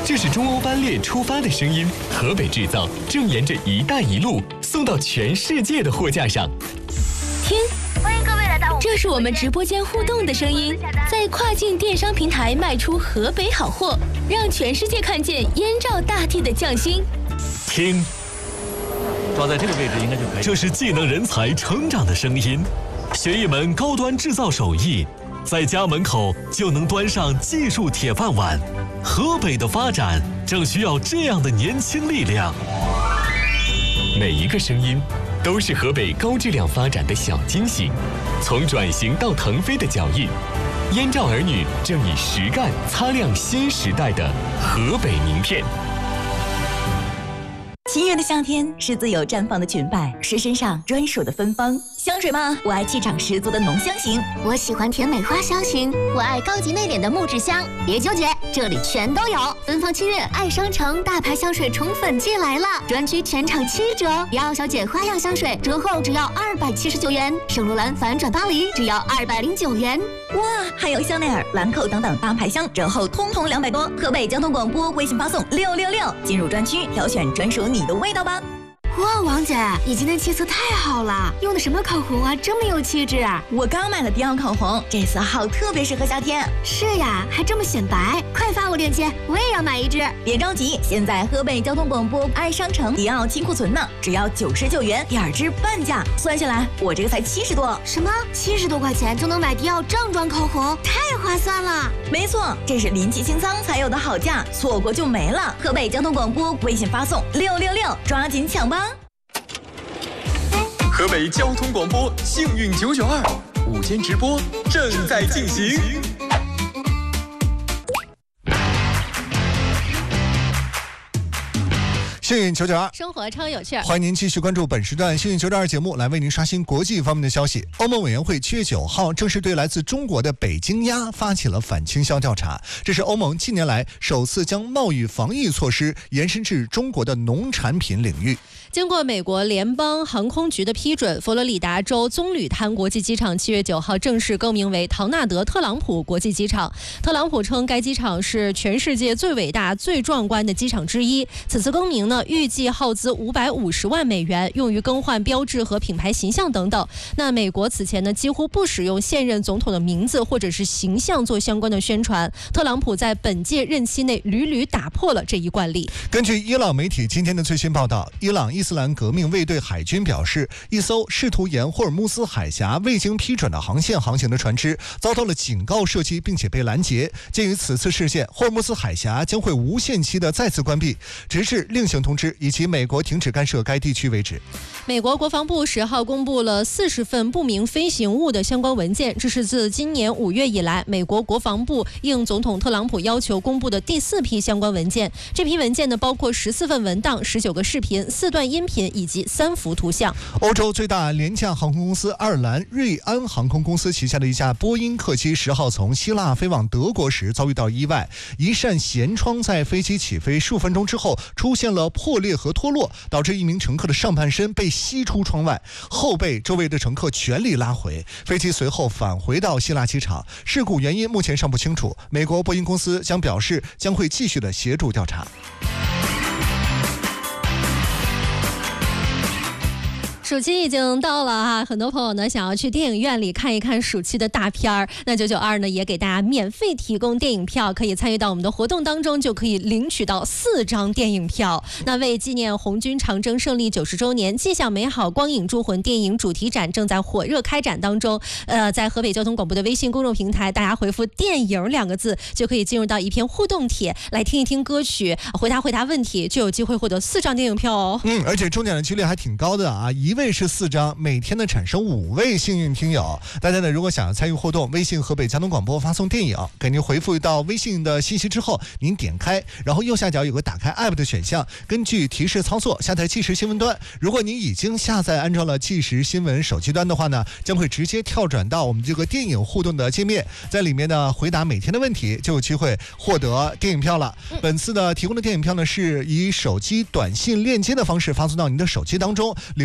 这是中欧班列出发的声音，河北制造正沿着“一带一路”送到全世界的货架上。 听，欢迎各位来到这是我们直播间互动的声音，在跨境电商平台卖出河北好货，让全世界看见燕赵大地的匠心。 听， 抓在这个位置应该就可以。 这是技能人才成长的声音，学一门高端制造手艺，在家门口就能端上技术铁饭碗。河北的发展正需要这样的年轻力量。每一个声音都是河北高质量发展的小惊喜，从转型到腾飞的脚印，燕赵儿女正以实干擦亮新时代的河北名片。 七月的夏天是自由绽放的裙摆，是身上专属的芬芳。香水吗？我爱气场十足的浓香型， 我喜欢甜美花香型，我爱高级内敛的木质香。别纠结，这里全都有。芬芳7月爱商城大牌香水宠粉季来了，专区全场7折。迪奥小姐花样香水折后只要279元，圣罗兰反转巴黎只要209元。 哇，还有香奈儿、兰蔻等等大牌香折后通通200多。河北交通广播微信发送666，进入专区挑选专属你的味道吧。 哇，王姐，你今天气色太好了，用的什么口红啊，这么有气质啊！ 我刚买了迪奥口红，这色号特别适合夏天。 是呀，还这么显白，快发我链接，我也要买一支。 别着急，现在河北交通广播爱商城迪奥清库存呢，只要99元，2支半价，算下来我这个才70多。 什么？70多块钱就能买迪奥正装口红，太划算了！ 没错，这是临期清仓才有的好价，错过就没了。河北交通广播微信发送666，抓紧抢吧！ 河北交通广播幸运992午间直播正在进行。 幸运992， 生活超有趣。 欢迎您继续关注本时段幸运992节目，来为您刷新国际方面的消息。欧盟委员会7月9号正式对来自中国的北京鸭发起了反倾销调查，这是欧盟近年来首次将贸易防疫措施延伸至中国的农产品领域。 经过美国联邦航空局的批准，佛罗里达州棕榈滩国际机场7月9号正式更名为唐纳德·特朗普国际机场。特朗普称该机场是全世界最伟大、最壮观的机场之一。此次更名呢，预计耗资550万美元，用于更换标志和品牌形象等等。那美国此前呢，几乎不使用现任总统的名字或者是形象做相关的宣传。特朗普在本届任期内屡屡打破了这一惯例。 根据伊朗媒体今天的最新报道，伊朗伊斯兰革命卫队海军表示，一艘试图沿霍尔木斯海峡未经批准的航线航行的船只遭到了警告射击，并且被拦截。鉴于此次事件，霍尔木斯海峡将会无限期的再次关闭，直至另行通知以及美国停止干涉该地区为止。 美国国防部10号公布了40份不明飞行物的相关文件，这是自今年5月以来，美国国防部应总统特朗普要求公布的第4批相关文件。这批文件呢，包括14份文档、19个视频、4段音频以及3幅图像。 欧洲最大廉价航空公司爱尔兰瑞安航空公司旗下的一架波音客机10号从希腊飞往德国时遭遇到意外，一扇舷窗在飞机起飞数分钟之后出现了破裂和脱落，导致一名乘客的上半身被吸出窗外，后被周围的乘客全力拉回，飞机随后返回到希腊机场。事故原因目前尚不清楚，美国波音公司将表示将会继续的协助调查。 暑期已经到了哈，很多朋友呢想要去电影院里看一看暑期的大片儿。那992呢也给大家免费提供电影票，可以参与到我们的活动当中，就可以领取到4张电影票。那为纪念红军长征胜利90周年，纪享美好光影铸魂电影主题展正在火热开展当中。在河北交通广播的微信公众平台，大家回复电影2个字，就可以进入到一篇互动帖，来听一听歌曲，回答问题，就有机会获得4张电影票哦。 而且中奖的几率还挺高的啊，一位是4张，每天呢产生5位幸运听友。大家呢如果想要参与互动，微信河北交通广播发送电影，给您回复到微信的信息之后，您点开，然后右下角有个打开 app 的选项，根据提示操作下载即时新闻端。如果您已经下载安装了即时新闻手机端的话呢，将会直接跳转到我们这个电影互动的界面，在里面呢回答每天的问题，就有机会获得电影票了。本次的提供的电影票呢是以手机短信链接的方式发送到您的手机当中。